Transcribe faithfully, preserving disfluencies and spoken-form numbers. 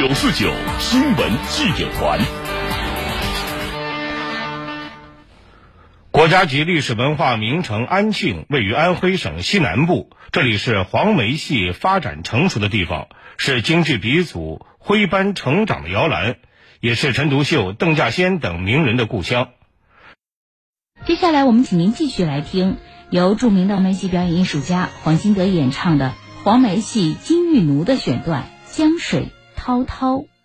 九四九新闻记者团。 国家级历史文化名城安庆位于安徽省西南部，这里是黄梅戏发展成熟的地方，是京剧鼻祖徽班成长的摇篮，也是陈独秀、邓稼先等名人的故乡。 接下来我们请您继续来听由著名的黄梅戏表演艺术家黄金德演唱的黄梅戏《金玉奴》的选段《江水滔滔》。